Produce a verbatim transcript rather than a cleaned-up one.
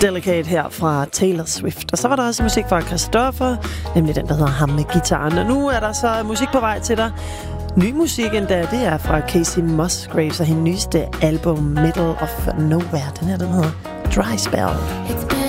Delicate her fra Taylor Swift. Og så var der også musik fra Christoffer, nemlig den, der hedder Ham med gitaren. Og nu er der så musik på vej til dig. Ny musik endda, det er fra Casey Musgraves og hendes nyeste album Middle of Nowhere. Den her, den hedder Dry Spell. It's been